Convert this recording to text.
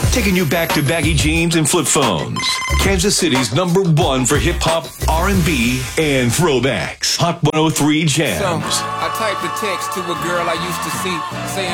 taking you back to baggy jeans and flip phones. Kansas City's #1 for hip-hop, R&B, and throwbacks. Hot 103 Jams. So, I typed a text to a girl I used to see saying